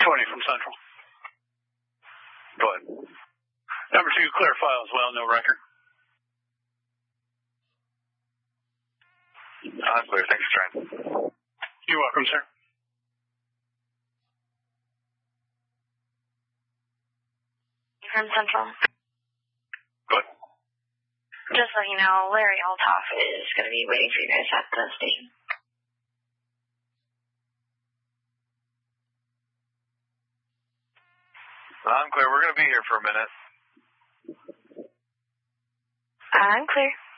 from Central. Go ahead. Number 2, clear file as well, no record. Clear. Thanks for trying. You're welcome, sir. From Central. Go ahead. Just so you know, Larry Altoff is going to be waiting for you guys at the station. I'm clear. We're going to be here for a minute. I'm clear.